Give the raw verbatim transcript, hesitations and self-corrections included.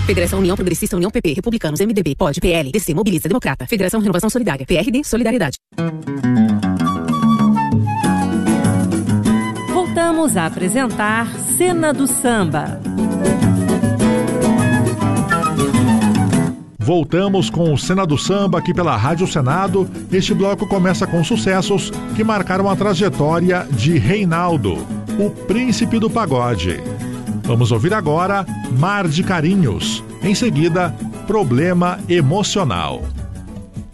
Federação União Progressista, União P P, Republicanos, M D B, P O D, P L, D C, Mobiliza, Democrata. Federação Renovação Solidária, P R D, Solidariedade. Voltamos a apresentar Cena do Samba. Voltamos com o Cena do Samba aqui pela Rádio Senado. Este bloco começa com sucessos que marcaram a trajetória de Reinaldo, o príncipe do pagode. Vamos ouvir agora Mar de Carinhos. Em seguida, Problema Emocional.